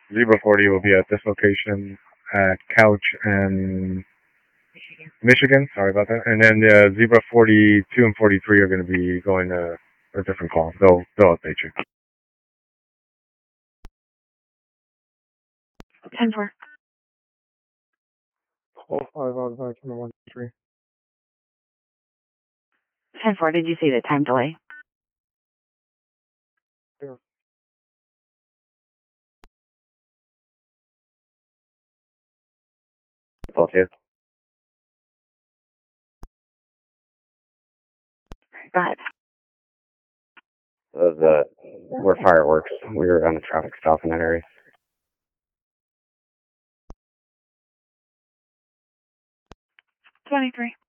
Zebra 40 will be at this location at Couch and Michigan. Sorry about that. And then Zebra 42 and 43 are going to be going to a different call. They'll update you. 10-4. Oh, 5 10-4. Did you see the time delay? Yeah. Both you. Go ahead. Were fireworks. We were on a traffic stop in that area. 23.